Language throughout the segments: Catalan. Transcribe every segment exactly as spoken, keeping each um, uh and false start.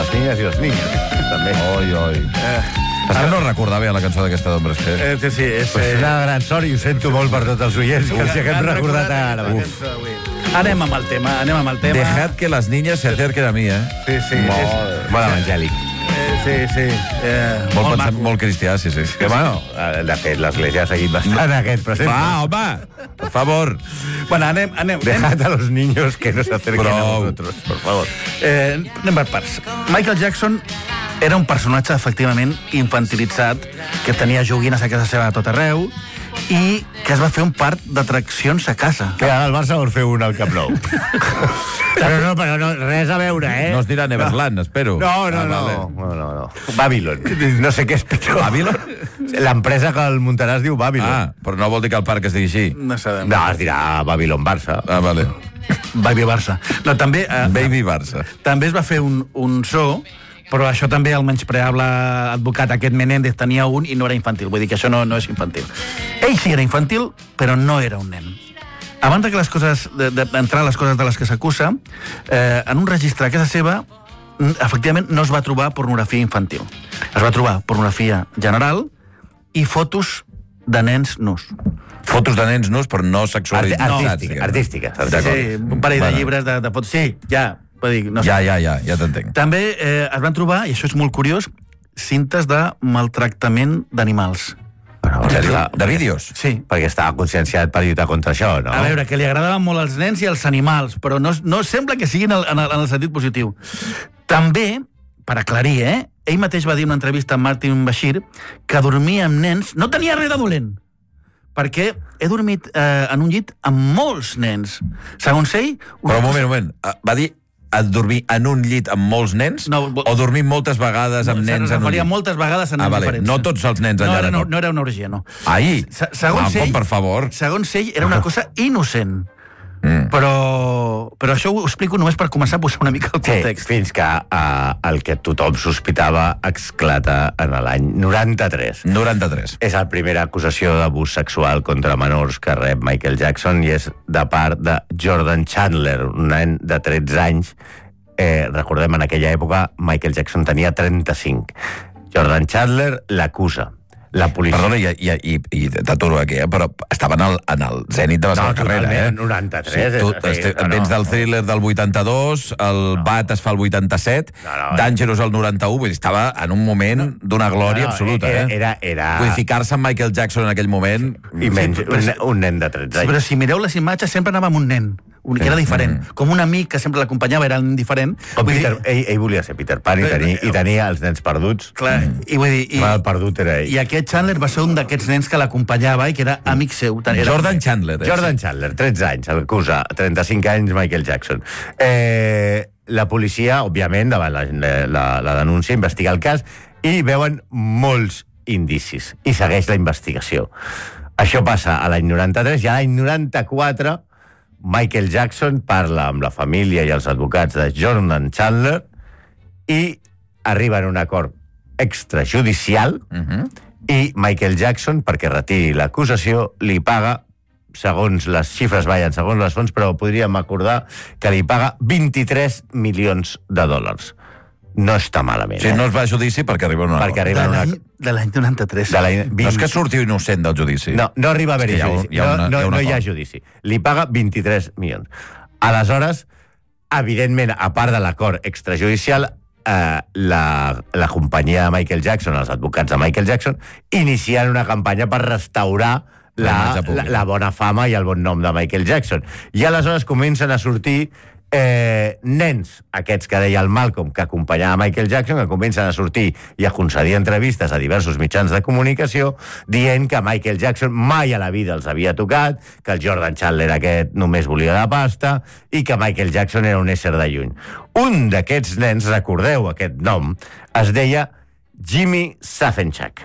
las niñas y los niños. També. Oi, oi. Eh. És que no recordava ja la cançó d'aquesta d'Hombres G. Eh, sí, sí, és... Pues una gran sort i ho sento molt per tots els oients que els haguem recordat ara. Anem amb el tema, anem amb el tema. Dejad que las niñas se acerquen a mi, eh? Sí, sí. Molt, molt evangèlic. Eh, sí, sí. Eh, molt, molt, pensant, molt cristià, sí, sí. Que, bueno, de fet, l'Església ha seguit bastant aquest procés. Va, home, por favor. Bueno, anem... anem Dejad a los niños que no se acerquen a vosotros, por favor. Eh, anem per parts. Michael Jackson era un personatge, efectivament, infantilitzat, que tenia joguines a casa seva a tot arreu, i que es va fer un parc d'atraccions a casa. Que ara el Barça vol fer un al Camp Nou. Però no, però no, res a veure, eh? No es dirà Neverland, espero. No, no, no. no, no, no. Babylon. No sé què és pitjor. Babylon? L'empresa que el muntarà es diu Babylon. Ah, però no vol dir que el parc es digui així. No sabem. No, es dirà Babylon Barça. Ah, vale. Baby Barça. No, també... Eh, Baby Barça. També es va fer un, un so, però això també el menyspreable advocat aquest Menéndez tenia un i no era infantil. Vull dir que això no, no és infantil. Ell sí era infantil, però no era un nen. Abans de que les coses, d'entrar a les coses de les que s'acusa, eh, en un registre a casa seva, efectivament, no es va trobar pornografia infantil. Es va trobar pornografia general i fotos de nens nus. Fotos de nens nus, però no sexualitzats. Artístiques. Artístiques. Sí, un parell de llibres de, de fotos. Sí, ja. Dir, no sé. Ja, ja, ja, ja t'entenc. També eh, es van trobar, i això és molt curiós, cintes de maltractament d'animals. Bueno, de, de vídeos? Sí. Perquè estava conscienciat per lluitar contra això, no? A veure, que li agradaven molt els nens i els animals, però no, no sembla que siguin en el, en el sentit positiu. També, per aclarir, eh, ell mateix va dir en una entrevista amb Martin Bashir que dormir amb nens no tenia res de dolent, perquè he dormit eh, en un llit amb molts nens. Segons ell... Però un moment, un moment. Va dir a dormir en un llit amb molts nens no, o dormir moltes vegades amb no, nens en un llit? Moltes vegades amb nens ah, vale. diferents. No tots els nens no, allà. Era, no, no era una orgia, no. Ai, Se segons ah, ell, per favor. Segons ell, era una cosa innocent. Mm. Però, però això ho explico només per començar a posar una mica el context. Sí, fins que uh, el que tothom sospitava esclata en l'any noranta-tres. noranta-tres. És la primera acusació d'abús sexual contra menors que rep Michael Jackson i és de part de Jordan Chandler, un nen de tretze anys. Eh, recordem, en aquella època Michael Jackson tenia trenta-cinc. Jordan Chandler l'acusa. La policia... Perdona, i, i, i, i t'aturo aquí, eh? Però estava en el, en el zènit de la seva no, carrera, eh? noranta-tres. Sí, tu, sí, este, no, vens no, del Thriller del vuitanta-dos, el no. Bat es fa el vuitanta-set, no, no, Dangerous el noranta-u, vull dir, estava en un moment d'una glòria no, no, absoluta, eh? Era, era... Vull dir, ficar-se amb Michael Jackson en aquell moment... I menys, un, un nen de tretze anys. Però si mireu les imatges, sempre anava amb un nen. Un, que era diferent. Mm. Com un amic que sempre l'acompanyava, era un diferent. Peter, dir... ell, ell volia ser Peter Pan i tenia, i tenia els nens perduts. Clar, mm. i vull dir... I, el perdut era ell. I aquest Chandler va ser un d'aquests nens que l'acompanyava i que era amic seu. Era... Jordan Chandler. Eh? Jordan Chandler, tretze anys, acusa, trenta-cinc anys, Michael Jackson. Eh, la policia, òbviament, davant la, la, la denúncia, investiga el cas i veuen molts indicis i segueix la investigació. Això passa a l'any noranta-tres i a l'any noranta-quatre Michael Jackson parla amb la família i els advocats de Jordan Chandler i arriben a un acord extrajudicial uh-huh. i Michael Jackson, perquè retiri l'acusació, li paga, segons les xifres ballen, segons les fonts, però podríem acordar que li paga vint-i-tres milions de dòlars. No està malament. Sí, eh? No es va a judici perquè arriba una... Perquè arriba una... De l'any noranta-tres. vint... No és que surti inocent del judici. No, no arriba a haver-hi judici. Hi ha una, no, no, hi ha una no hi ha judici. Li paga vint-i-tres milions. Aleshores, evidentment, a part de l'acord extrajudicial, eh, la, la companyia de Michael Jackson, els advocats de Michael Jackson, inicien una campanya per restaurar la, la, la bona fama i el bon nom de Michael Jackson. I aleshores comencen a sortir Eh, nens, aquests que deia el Malcolm, que acompanyava Michael Jackson, que comencen a sortir i a concedir entrevistes a diversos mitjans de comunicació dient que Michael Jackson mai a la vida els havia tocat, que el Jordan Chandler aquest només volia la pasta i que Michael Jackson era un ésser de lluny. Un d'aquests nens, recordeu aquest nom, es deia Jimmy Safenchak.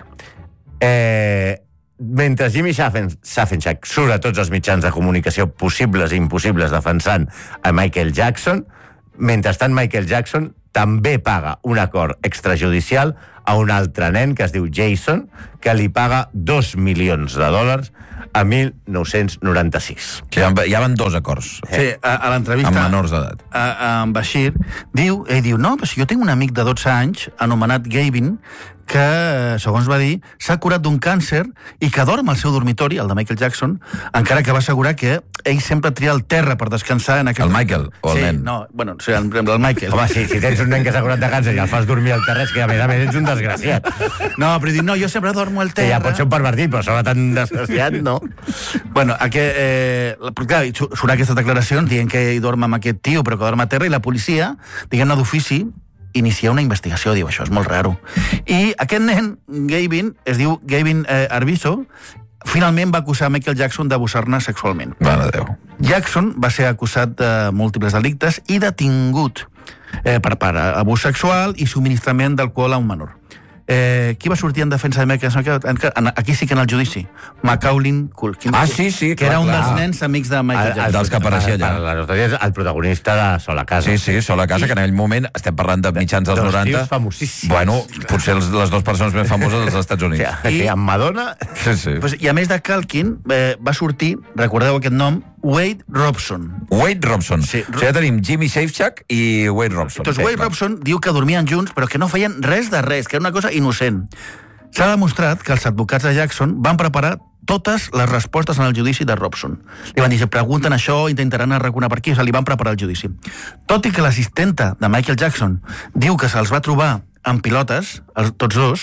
Eh... Mentre Jimmy Safenchak surt a tots els mitjans de comunicació possibles i impossibles defensant a Michael Jackson, mentrestant Michael Jackson també paga un acord extrajudicial a un altre nen que es diu Jason, que li paga dos milions de dòlars a mil nou-cents noranta-sis. Ja, ja van dos acords. Sí, a, a l'entrevista... Amb menors d'edat. A, a, en Bashir diu, ell diu, no, però si jo tinc un amic de dotze anys, anomenat Gavin, que, segons va dir, s'ha curat d'un càncer i que dorm al seu dormitori, el de Michael Jackson, encara que va assegurar que ell sempre tria el terra per descansar en aquest... El Michael o el sí, nen? No, bueno, sí, el, el Michael. Home, sí, si tens un nen que s'ha curat de càncer i el fas dormir al terra, és que a més a més ets un desgraciat. No, però diu, no, jo sempre dormo al terra. Que ja pot ser un pervertit, però sembla tan desgraciat, no? Bueno, aquest, eh, però clar, surt aquestes declaracions dient que ell dorm amb aquest tio, però que dorm a terra, i la policia, diguem-ne d'ofici, iniciar una investigació, diu, això és molt raro. I aquest nen, Gavin, es diu Gavin eh, Arvizo, finalment va acusar Michael Jackson d'abusar-ne sexualment. Mare de Déu. Jackson va ser acusat de múltiples delictes i detingut eh, per, per abús sexual i subministrament d'alcohol a un menor. Eh, qui va sortir en defensa de Michael Jackson? Aquí sí que en el judici. Macaulay Culkin. Ah, sí, sí, que clar, era un clar. dels nens amics de Michael El- Jackson. dels que apareixia allà. Per la nostra dia és el protagonista de Sol a casa. Sí, sí, Sol a casa, que en aquell moment estem parlant de mitjans dels Dos noranta. tios famosíssims. Bueno, potser les, les dues persones més famoses dels Estats O Units. sigui, I... amb Madonna... Sí, sí. Pues, I a més de Culkin, eh, va sortir, recordeu aquest nom, Wade Robson. Wade Robson. Sí. O sigui, ja tenim Jimmy Safechuck i Wade Robson. Doncs Sí, Wade clar. Robson diu que dormien junts, però que no feien res de res, que era una cosa innocent. S'ha demostrat que els advocats de Jackson van preparar totes les respostes en el judici de Robson. Li van dir, si pregunten això, intentaran arraconar per aquí, o sigui, li van preparar el judici. Tot i que l'assistenta de Michael Jackson diu que se'ls va trobar en pilotes, els, tots dos,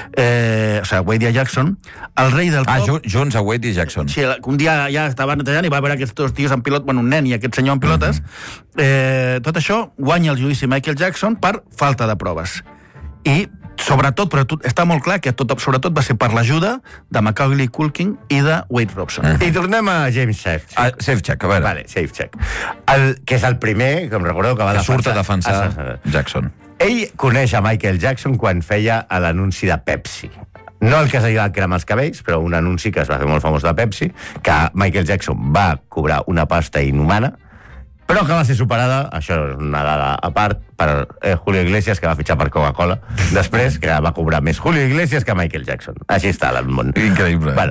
eh, o sigui, Wade i Jackson, el rei del Ah, pop... ju junts a Wade i Jackson. Sí, un dia ja estava netejant i va veure aquests dos tios en pilot, bueno, un nen i aquest senyor en pilotes. Mm-hmm. eh, tot això guanya el judici Michael Jackson per falta de proves. I sobretot, però tot, està molt clar que tot, sobretot va ser per l'ajuda de Macaulay Culkin i de Wade Robson. Mm. I tornem a James Safechuck. Ah, Safechuck, a veure. Vale, Safechuck. El, que és el primer, com recordeu, que va Que surt a defensar... defensar Jackson. Ell coneix a Michael Jackson quan feia l'anunci de Pepsi. No el que s'ha cremar els cabells, però un anunci que es va fer molt famós de Pepsi, que Michael Jackson va cobrar una pasta inhumana, però que va ser superada, això és una dada a part, per eh, Julio Iglesias, que va fitxar per Coca-Cola, després que va cobrar més Julio Iglesias que Michael Jackson. Així està el món. Increïble. Bueno,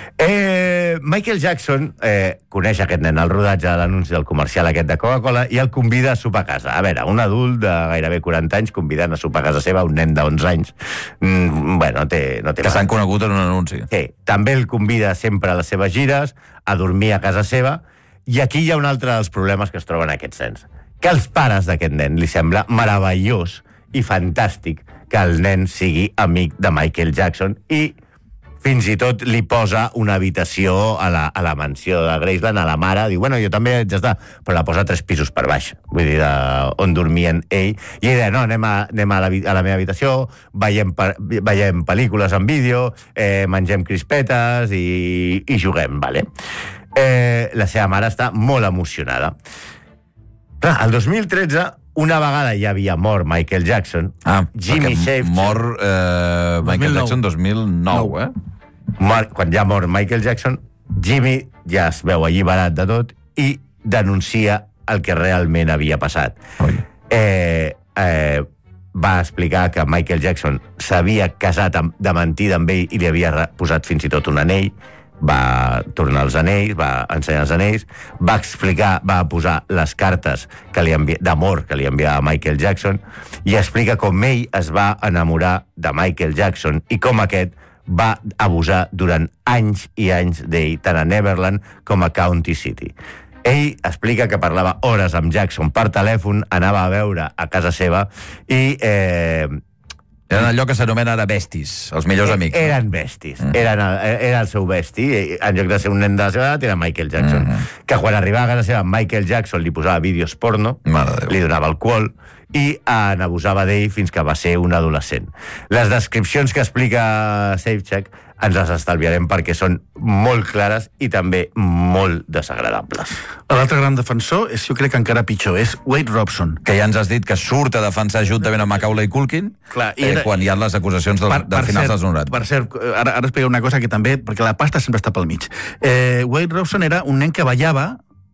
eh, Michael Jackson eh, coneix aquest nen al rodatge de l'anunci del comercial aquest de Coca-Cola i el convida a sopar a casa. A veure, un adult de gairebé quaranta anys convidant a sopar a casa seva un nen d'onze anys. Mm, bueno, té, no té Que mal. s'han conegut en un anunci. Sí, també el convida sempre a les seves gires, a dormir a casa seva, i aquí hi ha un altre dels problemes que es troben aquests nens. Que als pares d'aquest nen li sembla meravellós i fantàstic que el nen sigui amic de Michael Jackson i fins i tot li posa una habitació a la, a la mansió de Graceland, a la mare, diu, bueno, jo també haig d'estar, però la posa tres pisos per baix, vull dir, de, on dormien ell, i ell deia, no, anem a, anem a, la, a la meva habitació, veiem, veiem pel·lícules en vídeo, eh, mengem crispetes i, i juguem, vale? Eh, la seva mare està molt emocionada. Clar, el dos mil tretze, una vegada ja havia mort Michael Jackson, Ah, Jimmy perquè Safechuck... mor eh, Michael dos mil nou. Jackson dos mil nou, eh? Mor, quan ja mor Michael Jackson, Jimmy ja es veu alliberat de tot i denuncia el que realment havia passat. Oi. Eh, eh, va explicar que Michael Jackson s'havia casat amb, de mentida amb ell i li havia re- posat fins i tot un anell, va tornar els anells, va ensenyar els anells, va explicar, va posar les cartes que li envi... d'amor que li enviava Michael Jackson i explica com ell es va enamorar de Michael Jackson i com aquest va abusar durant anys i anys d'ell, tant a Neverland com a County City. Ell explica que parlava hores amb Jackson per telèfon, anava a veure a casa seva i... Eh, Eren allò que s'anomena ara bestis, els millors amics. no? Eren bestis. Mm. Eren el, era el seu besti. En lloc de ser un nen de la seva edat, era Michael Jackson. Mm -hmm. Que quan arribava a casa seva, Michael Jackson li posava vídeos porno, Mare de Déu. li donava alcohol i eh, n'abusava d'ell fins que va ser un adolescent. Les descripcions que explica Safechuck ens les estalviarem perquè són molt clares i també molt desagradables. L'altre gran defensor és, jo crec que encara pitjor, és Wade Robson. Que ja ens has dit que surt a defensar juntament amb Macaulay Culkin, Clar, i eh, era- quan hi ha les acusacions del, Per- de per finals cert, dels noranta. Per cert, ara, ara explicaré una cosa que també, perquè la pasta sempre està pel mig. Eh, Wade Robson era un nen que ballava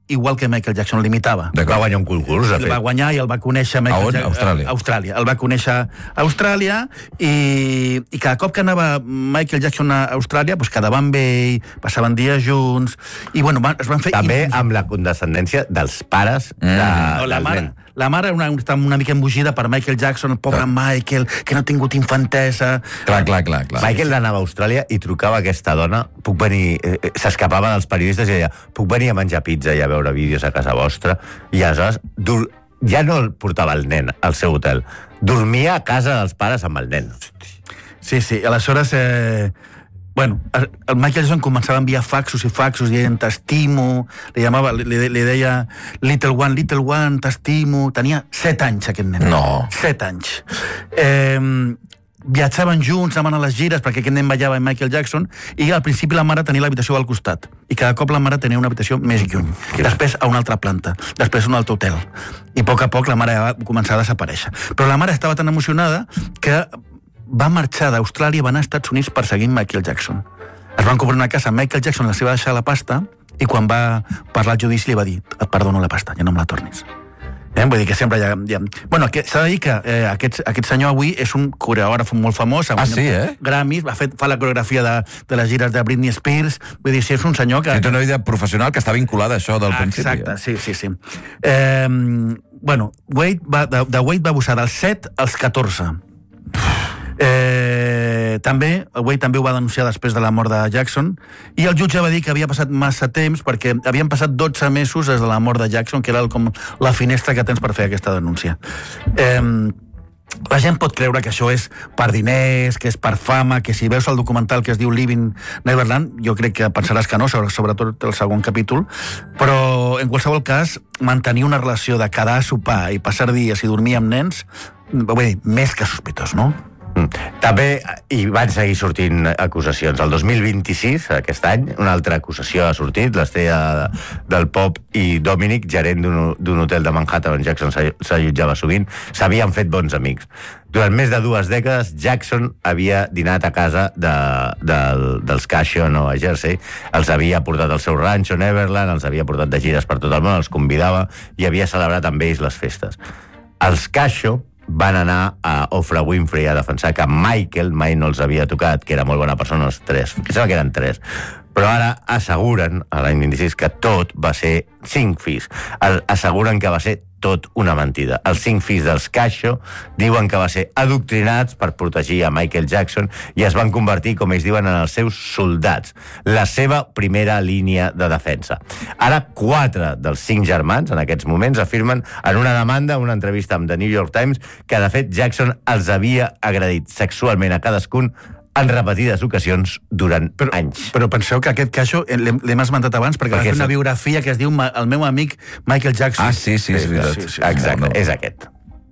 igual que Michael Jackson, l'imitava. Va guanyar un concurs, de fet. El va guanyar i el va conèixer... A on? A Austràlia. Austràlia. El va conèixer a Austràlia i, i cada cop que anava Michael Jackson a Austràlia, doncs quedava amb ell, passaven dies junts, i bueno, es van fer... També amb la condescendència dels pares de, no, la del mare, nen. La mare una, estava una mica embogida per Michael Jackson, el pobre Michael, que no ha tingut infantesa. Clar, clar, clar. clar. Michael anava a Austràlia i trucava a aquesta dona, puc venir... Eh, s'escapava dels periodistes i deia, puc venir a menjar pizza i a veure vídeos a casa vostra? I aleshores dur, ja no el portava el nen al seu hotel, dormia a casa dels pares amb el nen. Sí, sí, aleshores... Eh... Bueno, el Michael Jackson començava a enviar faxos i faxos dient t'estimo, li, llamava, li, li deia little one, little one, t'estimo. Tenia set anys aquest nen. No. Set anys. Eh, viatjaven junts, anaven a les gires perquè aquest nen ballava amb Michael Jackson i al principi la mare tenia l'habitació al costat i cada cop la mare tenia una habitació més lluny. Després a una altra planta, després a un altre hotel. I a poc a poc la mare va començar a desaparèixer. Però la mare estava tan emocionada que va marxar d'Austràlia i va anar als Estats Units perseguint Michael Jackson. Es van comprar una casa amb Michael Jackson, la seva deixar la pasta, i quan va parlar al judici li va dir et perdono la pasta, ja no me la tornis. Eh? Vull dir que sempre hi ha... Hi ha... Bueno, s'ha de dir que eh, aquest, aquest senyor avui és un coreògraf molt famós. Ah, sí, eh? Grammys, va fer, fa la coreografia de, de les gires de Britney Spears. Vull dir, si és un senyor que... Sí, té una vida professional que està vinculada a això del principi. Exacte, sí, sí, sí. Eh, bueno, Wade va, de, de Wade va abusar dels set als catorze. Eh, també, Wade també ho va denunciar després de la mort de Jackson i el jutge va dir que havia passat massa temps perquè havien passat dotze mesos des de la mort de Jackson, que era el, com la finestra que tens per fer aquesta denúncia. Eh, la gent pot creure que això és per diners, que és per fama, que si veus el documental que es diu Living Neverland, jo crec que pensaràs que no, sobretot el segon capítol, però en qualsevol cas mantenir una relació de quedar a sopar i passar dies i dormir amb nens, vull dir, més que sospitós, no? També hi van seguir sortint acusacions. El dos mil vint-i-sis, aquest any, una altra acusació ha sortit, l'estrella del pop i Dominic, gerent d'un hotel de Manhattan on Jackson s'allotjava sovint, s'havien fet bons amics. Durant més de dues dècades, Jackson havia dinat a casa de, de, dels Casio, no, a Jersey, els havia portat al seu ranxo, Neverland, els havia portat de gires per tot el món, els convidava i havia celebrat amb ells les festes. Els Casio van anar a Oprah Winfrey a defensar que Michael mai no els havia tocat, que era molt bona persona, els tres, que sembla que eren tres. Però ara asseguren, a l'any vint-i-sis, que tot va ser cinc fills. Asseguren que va ser tot una mentida. Els cinc fills dels Casio diuen que va ser adoctrinats per protegir a Michael Jackson i es van convertir, com ells diuen, en els seus soldats, la seva primera línia de defensa. Ara, quatre dels cinc germans, en aquests moments, afirmen en una demanda, una entrevista amb The New York Times, que de fet Jackson els havia agredit sexualment a cadascun en repetides ocasions durant però, anys. Però penseu que aquest cas l'hem esmentat abans perquè, perquè va fer una biografia que es diu El meu amic Michael Jackson. Ah, sí, sí, és veritat. Sí, sí, sí, exacte, no, no. És aquest.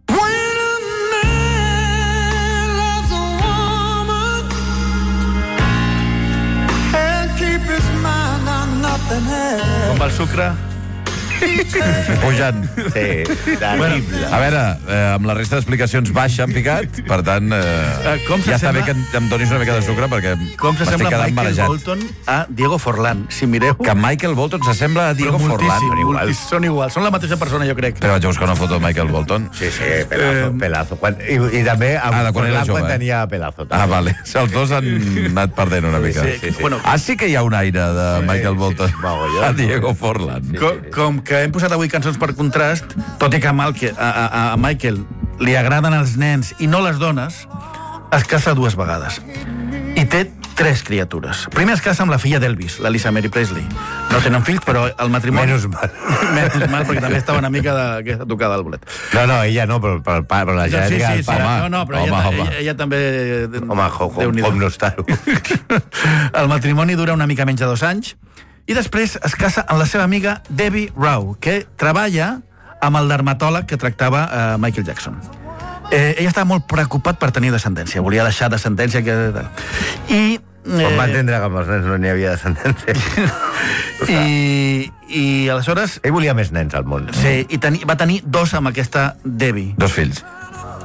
Com va el sucre? Pujant. Sí, terrible. A veure, eh, amb la resta d'explicacions baixa en picat, per tant, eh, com ja està bé que em donis una mica de sucre perquè com s'assembla Michael marejat. Bolton a Diego Forlán, si mireu. Que Michael Bolton s'assembla a Diego Forlán. Són iguals. Són iguals, són la mateixa persona, jo crec. Però vaig a buscar una foto de Michael Bolton. Sí, sí, pelazo, eh... pelazo. Quan, i, I també amb ah, quan, Forlán jove, quan eh? tenia pelazo. També. Ah, vale. Els dos han anat perdent una mica. Sí, sí, sí. Bueno, ah, sí que hi ha un aire de sí, Michael Bolton sí, sí, a Diego Forlán. Sí, com, com que hem posat avui cançons per contrast, tot i que a, a, a, a Michael li agraden els nens i no les dones, es casa dues vegades. I té tres criatures. Primer es casa amb la filla d'Elvis, la Lisa Mary Presley. No tenen fills, però el matrimoni... Menys mal. Menys mal, perquè també estava una mica d'aquesta tocada al bolet. No, no, ella no, però, però, però la genètica... Sí, sí, sí, home, no, no, però home, ella, home. ella, ella també... Home, com, com, com no estar-ho. El matrimoni dura una mica menys de dos anys i després es casa amb la seva amiga Debbie Rowe, que treballa amb el dermatòleg que tractava uh, Michael Jackson. Eh, ella estava molt preocupat per tenir descendència, volia deixar descendència que... I... Eh... Com va entendre que amb els nens no n'hi havia descendència. I, I aleshores... Ell volia més nens al món. Sí, i teni, va tenir dos amb aquesta Debbie. Dos fills.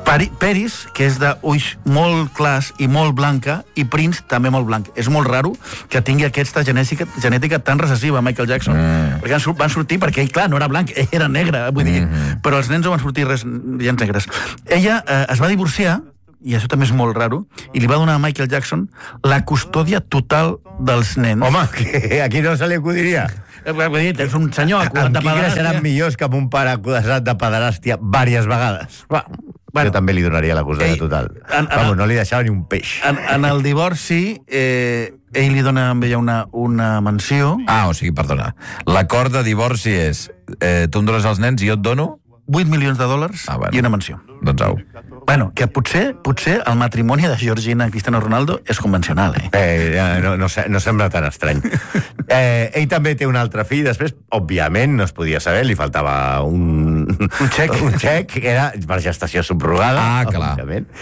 Peris, que és d'ulls molt clars i molt blanca, i Prince, també molt blanc. És molt raro que tingui aquesta genètica, genètica tan recessiva, Michael Jackson. Mm. Perquè van, van sortir, perquè ell, clar, no era blanc, ell era negre, vull dir, mm. però els nens no van sortir res, gens negres. Ella eh, es va divorciar, i això també és molt raro, i li va donar a Michael Jackson la custòdia total dels nens. Home, que aquí no se li acudiria. Vull dir, tens un senyor acusat de pederàstia. Amb qui seran millors que amb un pare acusat de pederàstia diverses vegades? Va, bueno, jo també li donaria la custòdia ell, total. En, en, Vamos, no li deixava ni un peix. En, en el divorci, eh, ell li dona amb ella una, una mansió. Ah, o sigui, perdona. L'acord de divorci és eh, tu em dones els nens i jo et dono vuit milions de dòlars ah, bueno. i una mansió. Doncs au. Bueno, que potser potser el matrimoni de Georgina i Cristiano Ronaldo és convencional, eh? eh no, no, no sembla tan estrany. Eh, ell també té un altre fill, després, òbviament, no es podia saber, li faltava un... Un xec. Un xec, que era per gestació subrogada. Ah, clar.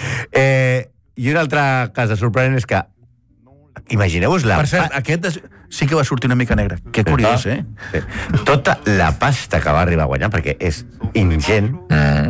Eh, I un altre cas de sorprenent és que imagineu-vos la... Per cert, aquest és... sí que va sortir una mica negre. Que curiós, eh? Sí. Tota la pasta que va arribar a guanyar, perquè és ingent, mm.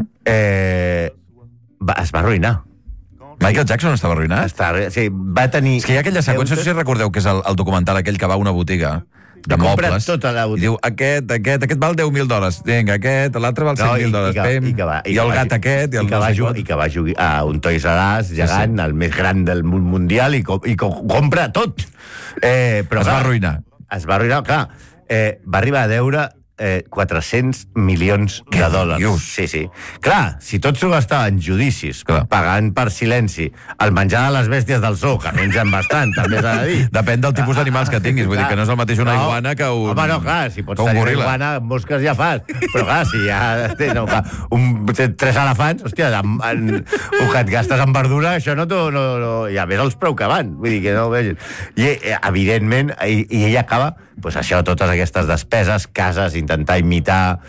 eh, va, es va arruïnar. Michael Jackson estava arruïnat? Està, sí, va tenir... És que hi ha aquella seqüència, no sé si recordeu que és el, el documental aquell que va a una botiga de mobles, tota la i diu, aquest, aquest, aquest val deu mil dòlars, vinga, aquest, l'altre val cent mil dòlars, i, i, que va, i, i el gat aquest, i el i que, va jugar, i que va jugar a un Toys R Us gegant, sí, sí. el més gran del món mundial, i, i compra tot. Eh, però, es clar, va arruïnar. Es va arruïnar, clar. Eh, va arribar a deure eh, quatre-cents milions de dòlars. Dius? Sí, sí. Clar, si tot s'ho gastava en judicis, clar, pagant per silenci, el menjar de les bèsties del zoo, que mengen bastant, també s'ha de dir. Depèn del tipus d'animals que tinguis, vull clar, dir que no és el mateix una no, iguana que un... Home, no, clar, si pots tenir una iguana, mosques ja fas. Però clar, si ja... No, clar, un, tres elefants, hòstia, en, en, un que et gastes en verdura, això no... no, no I a més els preu que van, vull dir que no ho vegis. I, evidentment, i, i ell acaba, pues això, totes aquestes despeses, cases, intentar imitar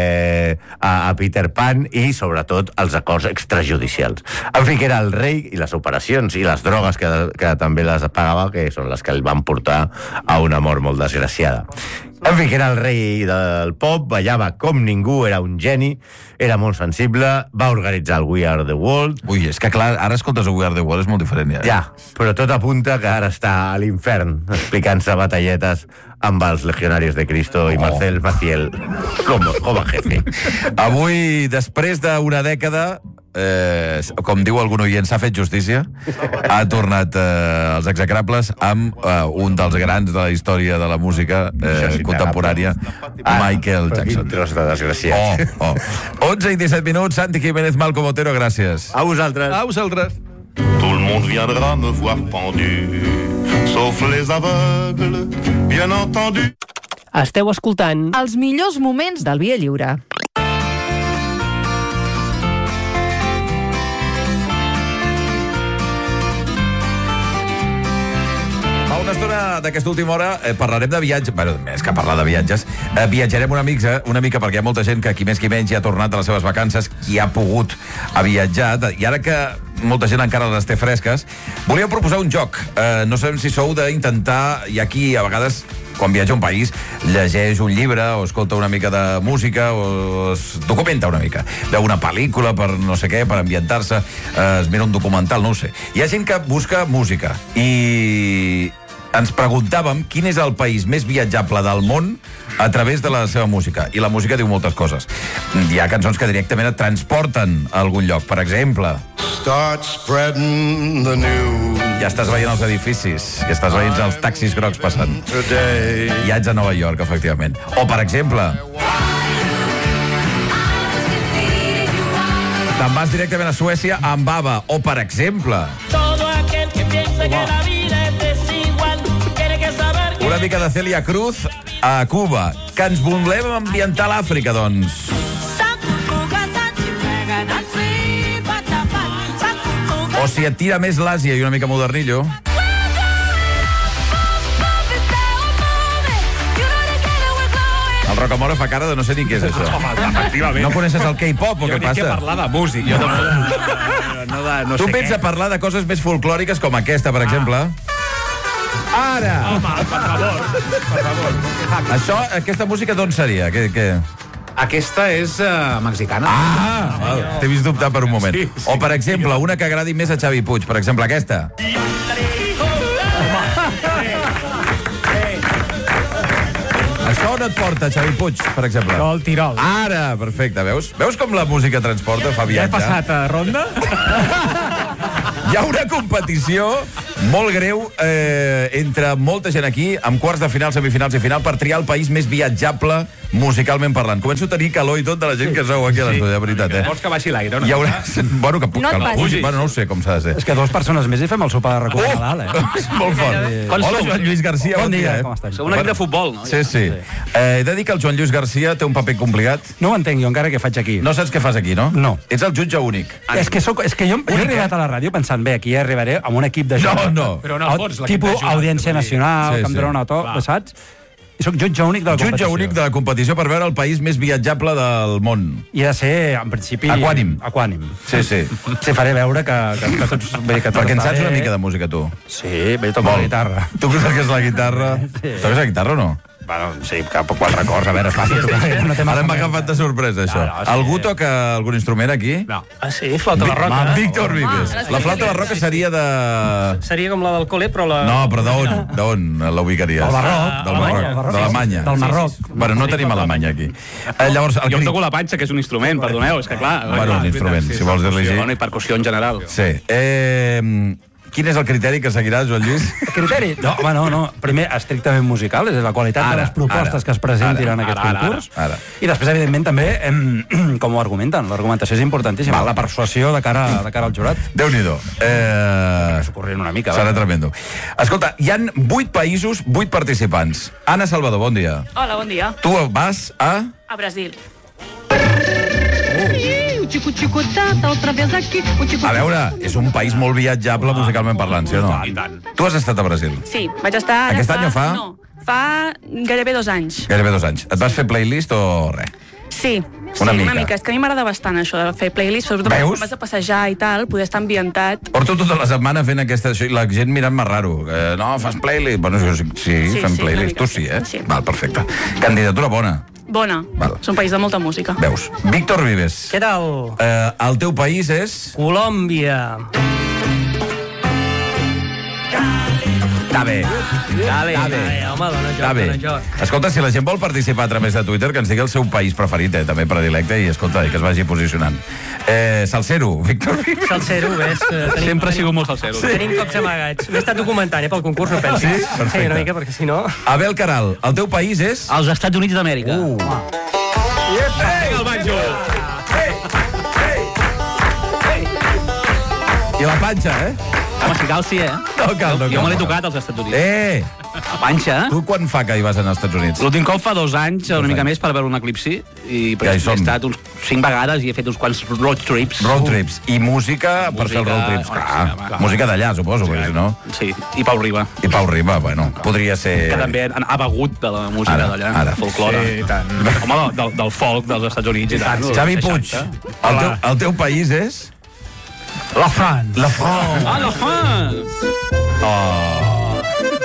eh, a, a Peter Pan i, sobretot, els acords extrajudicials. En fi, que era el rei i les operacions i les drogues que, que també les pagava, que són les que el van portar a una mort molt desgraciada. En fi, que era el rei del pop, ballava com ningú, era un geni, era molt sensible, va organitzar el We Are The World... Ui, és que clar, ara escoltes el We Are The World, és molt diferent ja. Ja, però tot apunta que ara està a l'infern, explicant-se batalletes amb els legionarios de Cristo i Marcel Maciel com, com a jefe. Avui, després d'una dècada, eh, com diu algun oient, s'ha fet justícia, ha tornat eh, als execrables amb eh, un dels grans de la història de la música eh, contemporània, Michael Jackson. Quin tros de desgraciat. Oh, oh. onze i disset minuts, Santi Jiménez, Malcom Otero, gràcies. A vosaltres. A vosaltres. Tout le monde viendra me voir pendu, sauf les aveugles, bien entendu. Esteu escoltant els millors moments del Via Lliure. A una estona d'aquesta última hora eh, parlarem de viatges. Bueno, més que parlar de viatges, eh, viatjarem una mica, una mica perquè hi ha molta gent que qui més qui menys ja ha tornat a les seves vacances, qui ha pogut ha viatjat, i ara que molta gent encara les té fresques, volíem proposar un joc. Eh, no sabem si sou d'intentar, i aquí a vegades quan viatja a un país, llegeix un llibre o escolta una mica de música o es documenta una mica. Veu una pel·lícula per no sé què, per ambientar-se, eh, es mira un documental, no ho sé. Hi ha gent que busca música i ens preguntàvem quin és el país més viatjable del món a través de la seva música. I la música diu moltes coses. Hi ha cançons que directament et transporten a algun lloc. Per exemple... Start spreading the news. Ja estàs veient els edificis, ja estàs veient els taxis grocs passant. Ja ets a Nova York, efectivament. O, per exemple... Te'n vas directament a Suècia amb ABBA. O, per exemple... Todo aquel que piensa que la vida es desigual tiene que saber que... Una mica de Celia Cruz a Cuba. Que ens volem ambientar a l'Àfrica, doncs. O si et tira més l'Àsia i una mica modernillo... El Rocamora fa cara de no sé ni què és això. Home, efectivament. No coneixes el K-pop o jo què passa? Jo parlar de música. Jo no, no, no, de, no tu sé vens què. a parlar de coses més folclòriques com aquesta, per ah. exemple. Ara! Home, per favor, per favor. Això, aquesta música d'on seria? Què, què? Aquesta és uh, mexicana. Ah, t'he vist dubtar per un moment. Sí, sí. O, per exemple, una que agradi més a Xavi Puig, per exemple, aquesta. Això on et porta, Xavi Puig, per exemple? No, el Tirol. Ara, perfecte, veus? Veus com la música transporta, fa Ja he viatge? passat a ronda? Hi ha una competició molt greu eh, entre molta gent aquí, amb quarts de final, semifinals i final, per triar el país més viatjable musicalment parlant. Començo a tenir calor i tot de la gent que sou aquí a l'estudi, de veritat, eh? Vols que baixi l'aire, no? Hi haurà... Bueno, que, No et que la passis. pugi. Bueno, no ho sé com s'ha de ser. És que dues persones més i fem el sopar de record de Nadal, eh? Molt fort. Com Hola, sou? Joan Lluís Garcia, bon, Bon dia, dia. com estàs? Sou un equip de futbol, no? Sí, sí. Eh, he de dir que el Joan Lluís Garcia té un paper complicat. No ho entenc jo encara què faig aquí. No saps què fas aquí, no? No. Ets el jutge únic. És que, soc, és que jo, jo he arribat a la ràdio pensant, bé, aquí arribaré amb un equip de No, jurat. no. Però no, fons l'equip Tipus de jurat, Audiència vull dir. Nacional, Sí, que em sí. donen una to, Clar. saps? I soc jutge únic de la Jutge competició. únic de la competició per veure el país més viatjable del món. I ha de ser, en principi... Equànim. Equànim. Sí, sí. Sí, faré veure que, que, que tots... Vull dir que tot Perquè en està saps bé. una mica de música, tu. Sí, bé, toco la guitarra. Tu que toques la guitarra... Sí. Toques la guitarra o no? Bueno, sí, cap quatre acords, a veure, és fàcil tocar. No té Ara massa m'ha més. agafat de sorpresa, això. No, no, sí. Algú toca algun instrument aquí? No. Ah, sí, flauta barroca. Víctor Vives. La flauta barroca seria de... Seria com la del col·le, però la... No, però d'on? D'on la ubicaries? Del Marroc. Del Marroc. Alemanya. D'Alemanya. Del Marroc. Bueno, no tenim Alemanya aquí. Eh, llavors, el Jo em crit... toco la panxa, que és un instrument, perdoneu, és que clar... Bueno, un instrument, si vols dir-li així. Bueno, i percussió en general. Sí. Eh, quin és el criteri que seguiràs, Joan Lluís? Criteri? No, home, no, no. Primer, estrictament musical, és la qualitat Ara, de les propostes ara, que es presentin ara, en aquest ara, ara, concurs. ara. I després, evidentment, també, em, com ho argumenten, l'argumentació és importantíssima. Val. La persuasió de cara, de cara al jurat. Déu-n'hi-do. Eh... Corrent una mica. Serà va. tremendo. Escolta, hi han vuit països, vuit participants. Anna Salvador, bon dia. Hola, bon dia. Tu vas a... A Brasil. A veure, és un país molt viatjable musicalment parlant, sí o no? I tant. Tu has estat a Brasil. Sí, vaig estar... ara Aquest any o fa? No, fa gairebé dos anys. Gairebé dos anys. Et vas fer playlist o res? Sí, Una sí, mica. una mica. És que a mi m'agrada bastant això de fer playlist, sobretot Veus? quan vas a passejar i tal, poder estar ambientat. Porto tota la setmana fent aquesta... Això, i la gent mirant-me raro. Eh, no, fas playlist? Bueno, sí, sí, sí Sí, fem sí, playlist. una mica, Tu sí, eh? sí. Val, perfecte. Candidatura bona. Bona. Val. És un país de molta música. Veus. Víctor Vives. Què tal? Eh, el teu país és... Colòmbia. Està bé. Dale, Està bé. dale, home, dona joc, Està bé. dona joc. Escolta, si la gent vol participar a través de Twitter, que ens digui el seu país preferit, eh, també predilecte, i escolta, i que es vagi posicionant. Eh, Salsero, Víctor Vives. Salsero, ves? eh, Tenim, Sempre ha sigut molt salsero. Sí. Tenim cops amagats. M'he estat documentant, eh, pel concurs, no pensis. Sí? Perfecte. Sí, una mica, perquè si no... Abel Caral, el teu país és... Els Estats Units d'Amèrica. Uh. Vinga, el banjo! I la panxa, eh? Home, si cal, sí, eh? No cal, no cal. Jo me l'he tocat als Estats Units. Eh! La panxa, eh? Tu quan fa que hi vas anar als Estats Units? L'últim cop fa dos anys, una mica més, per veure un eclipsi. I Ja hi he som. estat uns cinc vegades i he fet uns quants road trips. Road trips. I música, per fer els road trips. Música, Clar, música, va. música d'allà, suposo, perquè si no... Sí, i Pau Riba, I Pau Riba, bueno, podria ser... que també ha begut de la música Ara, d'allà, ara. del folclore. Sí, i tant. Home, del, del folk dels Estats Units i tant. Xavi dels Puig, seixanta. el teu, el teu país és... La France. La France. Ah, la France! Oh.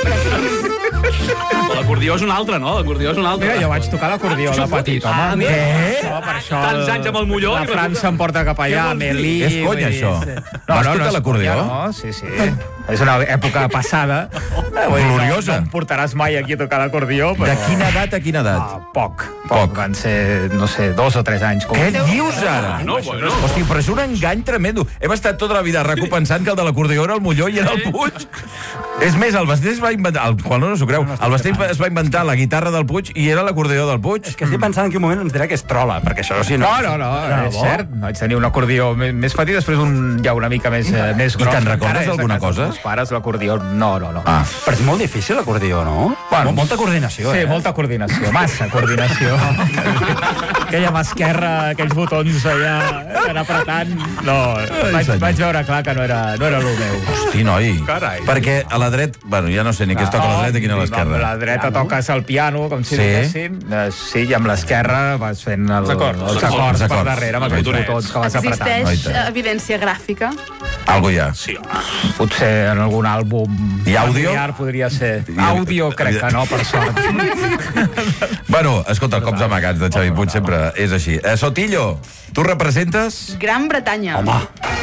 L'acordió és un altre, no? L'acordió és un altre. Mira, jo vaig tocar l'acordió de petit, home. Ah, mira. Què? Això, per això... Tants anys amb el molló La i França em porta cap allà, Què vols dir? Meli... És conya, vull dir, això. sí. Vas tocar és l'acordió? conya, No, sí, sí. És una època passada. Vull dir, Gloriosa. No, no em portaràs mai aquí a tocar l'acordió, però... De quina edat a quina edat? Ah, poc, Poc. poc. Van ser, no sé, dos o tres anys. Com... Què dius ara? No, bueno. O sigui, però és un engany tremendo. Hem estat tota la vida recopensant que el de l'acordió era el Molló i era el Puig. És més, el Basté es va inventar... El Juan no s'ho creu. El Basté es va inventar la guitarra del Puig i era l'acordió del Puig. És que estic pensant en quin moment ens dirà que és trola, perquè això sí no... No, no, no, No, és bo. cert. Vaig tenir un acordió més, més petit, després un ja una mica més, eh, més I gros. te'n recordes Encara és a alguna casa dels cosa? meus pares, l'acordió, no, no, no. Ah. Però és molt difícil l'acordió, no? Bueno, Molta coordinació, Sí, eh? molta coordinació, massa coordinació. Aquella mà esquerra, aquells botons allà, anar apretant... No, vaig, senyor. vaig veure clar que no era, no era el meu. Hosti, noi. Carai. Perquè a la dreta... Bueno, ja no sé ni què es toca a la dreta i quina a l'esquerra. Amb la dreta toques el piano, com si Sí. diguéssim. Eh, Sí, i amb l'esquerra vas fent el, els acords, els els acords per acords. darrere, amb Els aquells botonets. botons que vas apretant. Existeix Oita. evidència gràfica? Algo hi ha. Sí, potser en algun àlbum I àudio? familiar podria ser. Àudio crec que no, per sort. Bueno, escolta, cops amagats de Xavi Puig sempre és així. Eh, Sotillo, tu representes... Gran Bretanya. Home.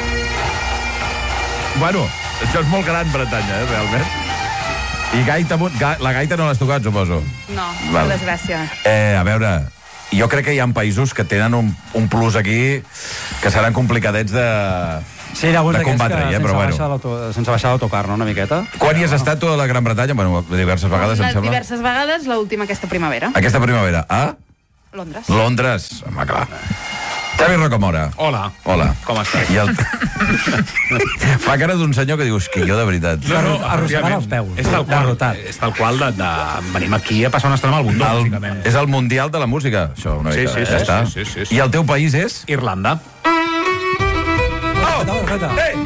Bueno, això és molt gran, Bretanya, eh, realment. I gaita, ga, la gaita no l'has tocat, suposo. No, Val. per desgràcia. Eh, a veure, jo crec que hi ha països que tenen un, un plus aquí que seran complicadets de, Sí, hi ha alguns de d'aquests combatre, que eh, però sense, bueno. baixar l'auto- sense baixar l'autocar, no?, una miqueta. Quan hi has estat tu a la Gran Bretanya? Bueno, diverses vegades, em Les sembla. diverses vegades, l'última aquesta primavera. Aquesta primavera. A Londres. Londres. Home, clar. Xavi Rocamora. Hola. Hola. Com estàs? I el... Fa cara d'un senyor que dius que jo, de veritat. No, no, Arrossegant efectivament. els peus. És tal qual, Derrotat. és tal qual de, de... Venim aquí a passar una estona amb el bundó, El, bàsicament. és el Mundial de la Música, això, una Sí, mica. sí, ja sí, està. sí, sí, sí, sí. I el teu país és? Irlanda. Oh! Ei!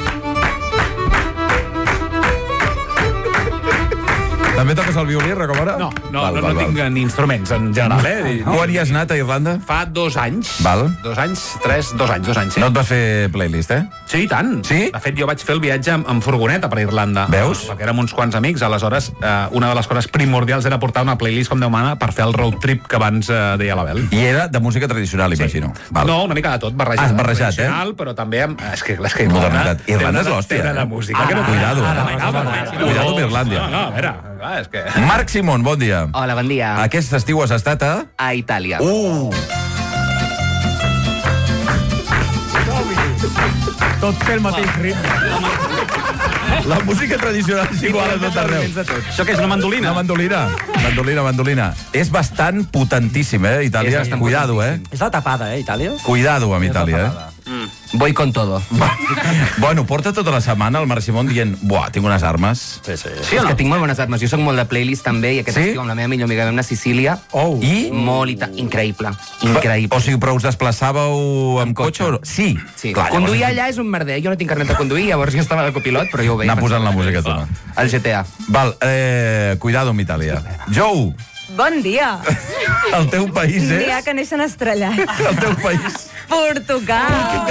També toques el violí, Rocamora? No, no, Val, no, val, no val. tinc ni instruments en general, eh? I- Quan hi has anat a Irlanda? Fa dos anys. Val. Dos anys, tres, dos anys, dos anys, sí. No et vas fer playlist, eh? Sí, i tant. Sí? De fet, jo vaig fer el viatge amb, amb furgoneta per Irlanda. Veus? Perquè érem uns quants amics, aleshores eh, una de les coses primordials era portar una playlist com Déu mana per fer el road trip que abans eh, deia l'Abel. I era de música tradicional, imagino. Val. No, una mica de tot, barrejat. Has barrejat, eh? Tradicional, però també amb... És que, és que Modernitat. té Irlanda una és l'hòstia, tela eh? de música. Ara, que no cuidado, eh? Ara, ara, ara, ara. Cuidado amb Irlàndia. No, no, a veure, clar, és que... Marc Simón, bon dia. Hola, bon dia. Aquest estiu has estat a... A Itàlia. Uh! Tot té el mateix ritme. La música tradicional és igual a tot arreu. Això què és, una mandolina? Una mandolina. Mandolina, mandolina. És bastant potentíssim, eh, Itàlia? És bastant Cuidado, eh? potentíssim. És la tapada, eh, Itàlia? Cuidado amb Itàlia, eh? Voy con todo. Bueno, porta tota la setmana el Marc Simón dient buah, tinc unes armes. Sí, sí. Sí, és que tinc molt bones armes. Jo soc molt de playlist també i aquest Sí? estiu amb la meva millor amiga vam anar a Sicília. Oh. I? Molt ita... Increïble. Increïble. O sigui, però us desplaçàveu amb cotxe? o no? Sí. Sí. Clar, Conduir llavors- allà és un merder. Jo no tinc carnet de conduir, llavors jo estava de copilot, però jo ho veia. Anar posant la música tu. no? El G T A. Val, eh, cuidado amb Itàlia. Joe, Bon dia. el teu país Dia és... que neixen estrellats. El teu país... Portugal.